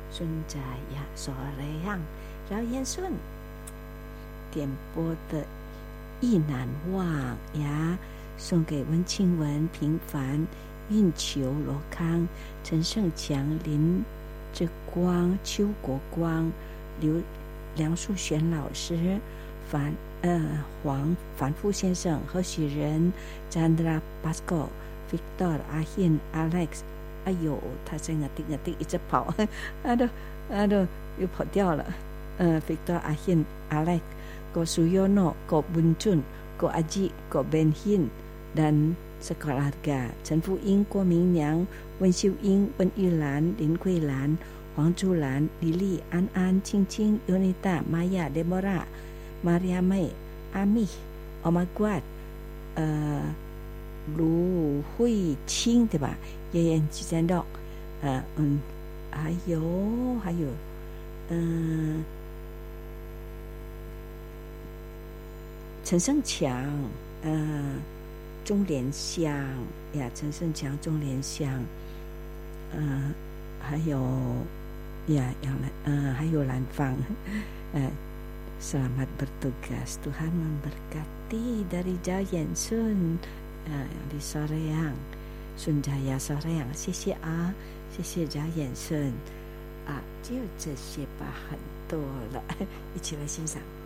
孙家呀所让饶延顺点播的意难忘呀，送给温庆文、平凡、运球、罗康、陈胜强、林志光、邱国光、梁树璇老师、黄凡夫先生、何许人、Chandra Pasco、Victor、阿信、Alex。哎呦，他这个定一直跑，又跑掉了。Victor、阿信、Alex、Ko Suyono、Ko Bunjun、Ko Aji、Ko Benhin dan sekeluarga 陈福英、郭明娘、温秀英、温玉兰、林桂兰、黄珠兰、李丽、安安、青青、Yunita、玛雅、Deborah、Maria May、阿密、Oh my God，卢慧清对吧？燕燕几战斗，还有，陈胜强，钟莲香呀，陈胜强、钟莲香，还有呀，还有兰芳，Selamat bertugas, Tuhan memberkati dari Jaya Sun，李Soreang，孙家呀Soreang，谢谢啊，谢谢Jaya Sun啊，就这些吧，很多了，一起来欣赏。